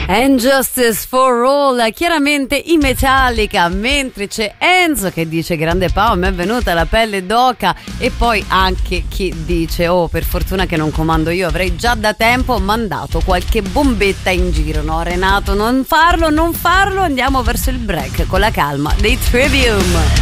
And Justice for All, chiaramente in Metallica, mentre c'è Enzo che dice grande Pao, mi è venuta la pelle d'oca, e poi anche chi dice oh, per fortuna che non comando io, avrei già da tempo mandato qualche bombetta in giro. No Renato, non farlo, andiamo verso il break con la calma dei Trivium.